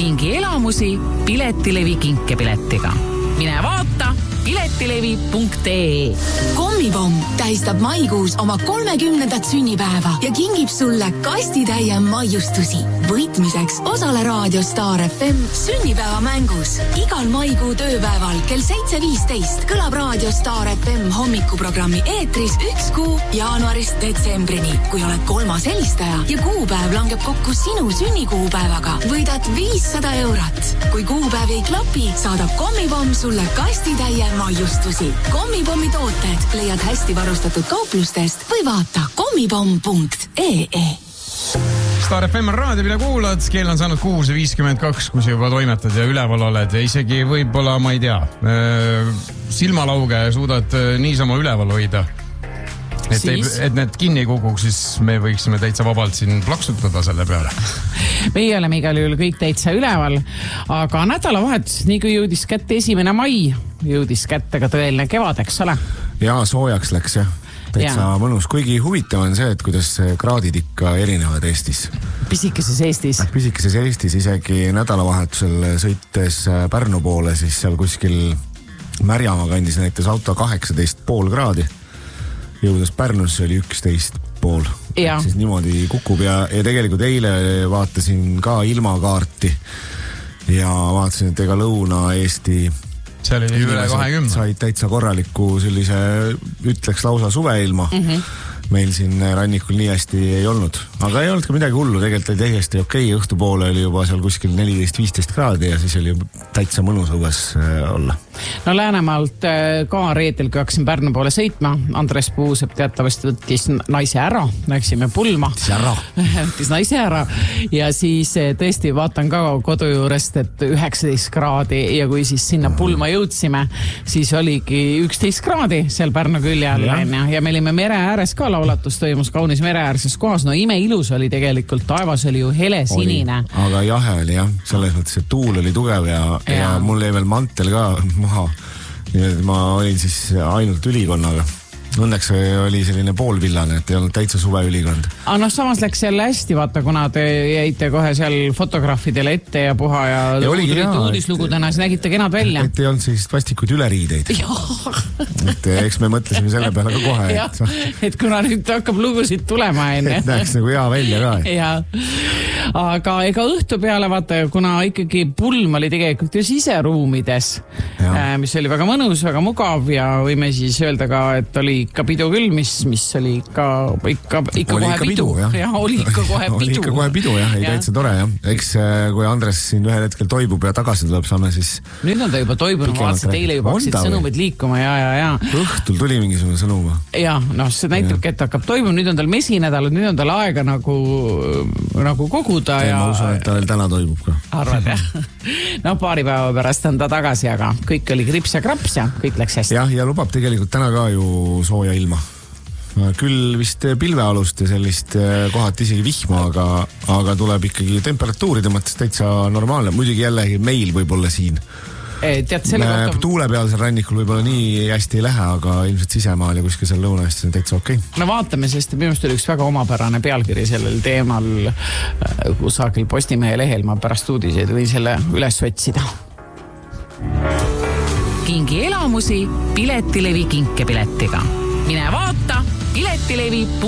Kingi elamusi Piletilevi kinkepiletiga. Mine vaata piletilevi.ee. Kommipomm tähistab maikuus oma 30. sünnipäeva ja kingib sulle kastitäie maiustusi. Võitmiseks osale Raadio Star FM sünnipäevamängus. Igal maikuu tööpäeval kell 7.15 kõlab Raadio Star FM hommikuprogrammi eetris 1 kuu jaanuarist detsembrini. Kui oled 3. helistaja ja kuupäev langeb kokku sinu sünnikuupäevaga, võidad 500 €. Kui kuupäev ei klapi, saadab Kommipomm sulle kastitäie maiustusi. Kommipommi tooted leiad hästi varustatud kauplustest või vaata kommipomm.ee. Star FM on raadio, mida kuulad. Keel on saanud 6.52, kus juba toimetad ja üleval oled ja isegi võib-olla, ma ei tea, silmalauge suudad niisama üleval hoida. Et need kinni ei kukuks, siis me võiksime täitsa vabalt siin plaksutada selle peale. Meie oleme igal juhul kõik täitsa üleval, aga nädalavahetus, nii kui jõudis kätte 1. mai, jõudis kätte ka tõeline kevad, eks ole? Jaa, soojaks läks jah. Täitsa mõnus. Kuigi huvitav on see, et kuidas kraadid ikka erinevad Eestis. Pisikeses Eestis. Pisikeses Eestis, isegi nädalavahetusel sõites Pärnu poole, siis seal kuskil Märjamaa kandis näitas auto 18,5 kraadi. Jõudes Pärnusse oli 11,5. Siis niimoodi kukub ja tegelikult eile vaatasin ka ilmakaarti ja vaatasin, et ega Lõuna-Eesti seal oli üle 20. Said täitsa korraliku sellise, ütleks lausa suveilma. Meil siin rannikul nii hästi ei olnud. Aga ei olnud ka midagi hullu, tegelikult oli täiesti okei. Õhtupoole oli juba seal kuskil 14-15 kraadi ja siis oli täitsa mõnus õues olla. No Läänemaalt ka reetel, kui hakkasin Pärnu poole sõitma, Andres Puusepp teatavasti võttis naise ära, läksime pulma. Võttis naise ära ja siis tõesti vaatan ka kodu juurest, et 19 kraadi ja kui siis sinna pulma jõudsime, siis oligi 11 kraadi seal Pärnu külje all ja me olime mere ääres ka, laulatus toimus kaunis mereäärses kohas. No ime ilus oli tegelikult, taevas oli ju hele sinine. Aga jahe oli jah, selles mõttes, et tuul oli tugev ja mul jäi veel mantel ka maha. Nii et ma olin siis ainult ülikonnaga. Õnneks oli selline poolvillane, et ei olnud täitsa suve ülikond. Aga samas läks jälle hästi, vaata, kuna te jäite kohe seal fotograafidele ette ja puha ja uudislugudena, siis nägite kenad välja. Et ei olnud sellist vastikud üleriideid. Et eks me mõtlesime selle peale ka kohe. Et kuna nüüd hakkab lugusid tulema enne. Et näeks nagu hea välja ka. Aga ega õhtu peale, vaata, kuna ikkagi pulm oli tegelikult ju siseruumides, mis oli väga mõnus, väga mugav ja võime siis öelda ka, et oli ikka pidu küll, mis oli ikka kohe pidu. Oli ikka kohe pidu, jah. Ei täitsa tore, jah. Eks kui Andres siin ühel hetkel toibub ja tagasi tuleb, saame siis... Nüüd on ta juba toibunud, vaatasin, teile juba hakkasid sõnumid liikuma, ja. Õhtul tuli mingisugune sõnum. Ja, see näitabki, et hakkab toibuma. Nüüd on tal mesinädal, nüüd on tal aega nagu koguda. Ma usun, et ta veel täna toibub ka. Arvad, jah. No paari päeva pärast on ta tagasi, aga kõik oli krips ja kraps ja kõik läks hästi. Ja lubab tegelikult täna ka ju sooja ilma. Küll vist pilvealust ja sellist kohati isegi vihma, aga tuleb ikkagi temperatuuride mõttes täitsa normaalne. Muidugi jällegi meil võib-olla siin. Tuulepealsel rannikul võib-olla nii hästi ei lähe, aga ilmselt sisemaal ja kuskil seal Lõuna-Eestis on täitsa okei. No vaatame, sest minu arust oli üks väga omapärane pealkiri sellel teemal kusagil Postimehe lehel. Ma pärast uudiseid võin selle üles otsida. Kingi elamusi Piletilevi kinkepiletiga. Mine vaata piletilevi.ee.